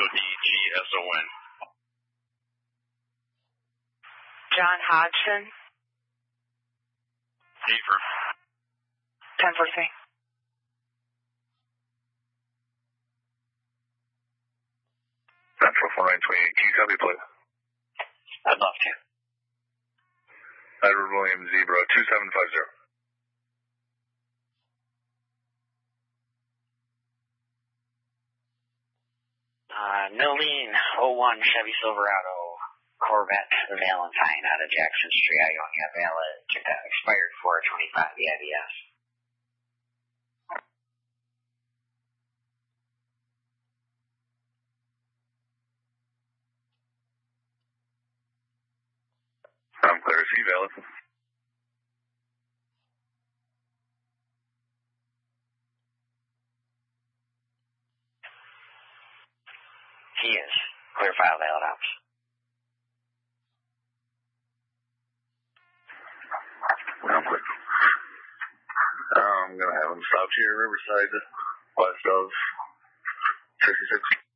HODGSON. John Hodgson. Deeper. 10-4-3. Central 4928. Can you copy, please? I'd love to. Edward Williams, Zebra 2750. Milleen 01 Chevy Silverado Corvette Valentine out of Jackson Street, Ionia, valid, expired 4/25, the IBS. I'm clear to see, valid. He is. Clear file, valid ops. I'm clear. I'm going to have him stop here, Riverside, west of 66.